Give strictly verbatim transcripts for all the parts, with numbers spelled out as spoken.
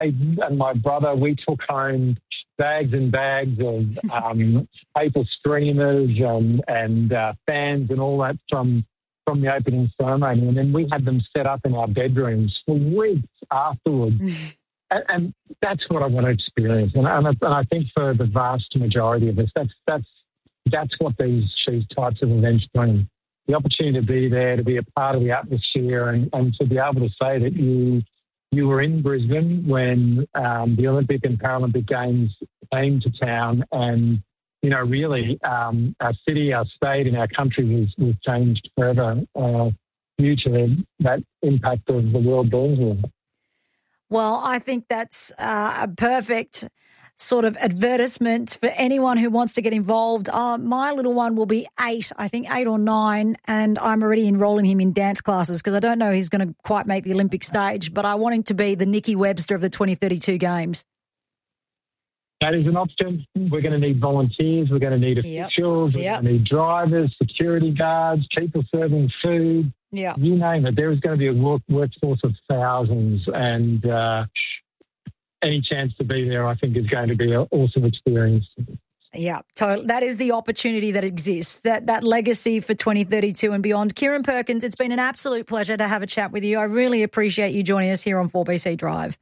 and my brother, we took home bags and bags of um, paper streamers and, and uh, fans and all that from from the opening ceremony. And then we had them set up in our bedrooms for weeks afterwards. and, and that's what I want to experience. And, and, I, and I think for the vast majority of us, that's that's that's what these, these types of events bring. The opportunity to be there, to be a part of the atmosphere, and, and to be able to say that you you were in Brisbane when um, the Olympic and Paralympic Games came to town, and you know, really, um, our city, our state, and our country was, was changed forever uh, due to that impact of the World Balls War. Well, I think that's uh, a perfect sort of advertisement for anyone who wants to get involved. Uh, my little one will be eight, I think eight or nine, and I'm already enrolling him in dance classes because I don't know he's going to quite make the Olympic stage, but I want him to be the Nikki Webster of the twenty thirty-two Games. That is an option. We're going to need volunteers. We're going to need officials. Yep. We're Yep. going to need drivers, security guards, people serving food. Yeah, you name it. There is going to be a work, workforce of thousands, and uh, any chance to be there, I think, is going to be an awesome experience. Yeah, totally. That is the opportunity that exists, that that legacy for twenty thirty-two and beyond. Kieran Perkins, it's been an absolute pleasure to have a chat with you. I really appreciate you joining us here on four B C Drive.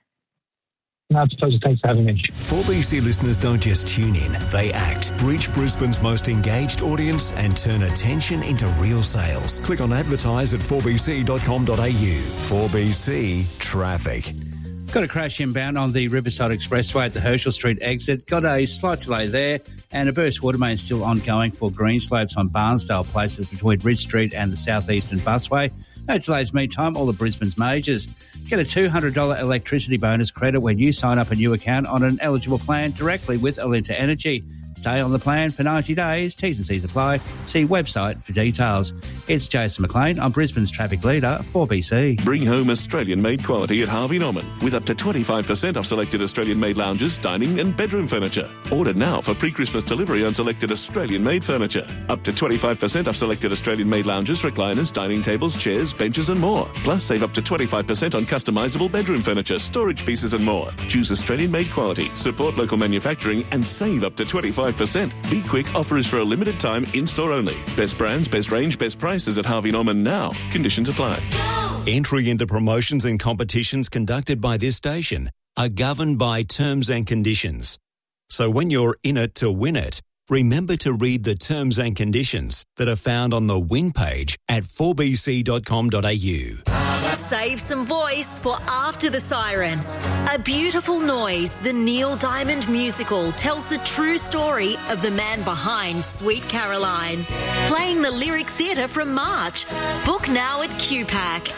No, it's a pleasure. Thanks for having me. four B C listeners don't just tune in, they act. Reach Brisbane's most engaged audience and turn attention into real sales. Click on advertise at four b c dot com dot a u. four B C Traffic. Got a crash inbound on the Riverside Expressway at the Herschel Street exit. Got a slight delay there, and a burst water main still ongoing for Greenslopes on Barnsdale Places between Ridge Street and the South Eastern Busway. No delays meantime, all of Brisbane's majors. Get a two hundred dollars electricity bonus credit when you sign up a new account on an eligible plan directly with Alinta Energy. Stay on the plan for ninety days. T's and C's apply. See website for details. It's Jason McLean. I'm Brisbane's traffic leader, four B C. Bring home Australian-made quality at Harvey Norman with up to twenty-five percent off selected Australian-made lounges, dining and bedroom furniture. Order now for pre-Christmas delivery on selected Australian-made furniture. Up to twenty-five percent off selected Australian-made lounges, recliners, dining tables, chairs, benches and more. Plus, save up to twenty-five percent on customisable bedroom furniture, storage pieces and more. Choose Australian-made quality, support local manufacturing and save up to twenty-five percent. Be quick, offer is for a limited time, in-store only. Best brands, best range, best prices at Harvey Norman now. Conditions apply. Entry into promotions and competitions conducted by this station are governed by terms and conditions. So when you're in it to win it, remember to read the terms and conditions that are found on the win page at four b c dot com dot a u. Save some voice for After the Siren. A beautiful noise, the Neil Diamond musical tells the true story of the man behind Sweet Caroline. Playing the Lyric Theatre from March. Book now at Q PAC.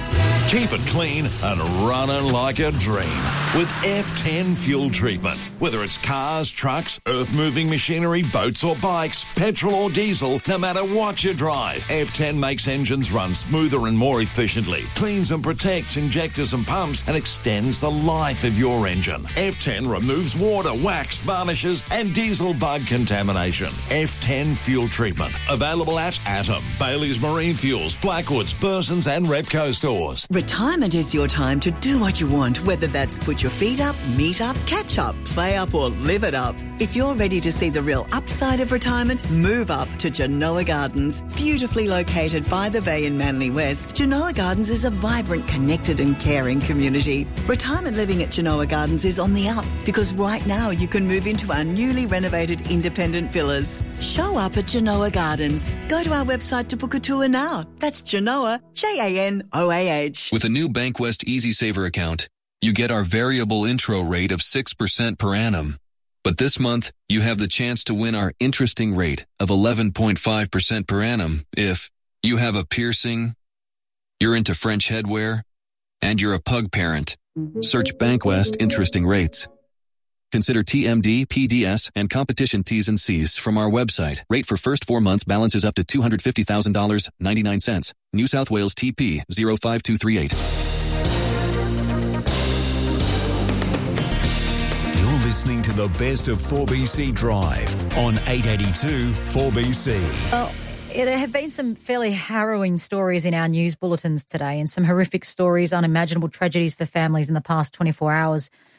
Keep it clean and running like a dream with F ten fuel treatment. Whether it's cars, trucks, earth-moving machinery, boats or bikes, petrol or diesel, no matter what you drive, F ten makes engines run smoother and more efficiently, cleans and protects injectors and pumps, and extends the life of your engine. F ten removes water, wax, varnishes, and diesel bug contamination. F ten fuel treatment. Available at Atom, Bailey's Marine Fuels, Blackwoods, Burson's and Repco stores. Retirement is your time to do what you want, whether that's put your feet up, meet up, catch up, play up or live it up. If you're ready to see the real upside of retirement, move up to Genoa Gardens. Beautifully located by the bay in Manly West, Genoa Gardens is a vibrant, connected and caring community. Retirement living at Genoa Gardens is on the up because right now you can move into our newly renovated independent villas. Show up at Genoa Gardens. Go to our website to book a tour now. That's Genoa, J A N O A H. With a new BankWest EasySaver account, you get our variable intro rate of six percent per annum. But this month, you have the chance to win our interesting rate of eleven point five percent per annum if you have a piercing, you're into French headwear, and you're a pug parent. Search BankWest Interesting Rates. Consider T M D, P D S, and competition T's and C's from our website. Rate for first four months balances up to two hundred fifty thousand dollars and ninety-nine cents. New South Wales T P zero five two three eight. You're listening to the best of four B C Drive on eight eighty-two four B C. Oh, Yeah, there have been some fairly harrowing stories in our news bulletins today and some horrific stories, unimaginable tragedies for families in the past twenty-four hours.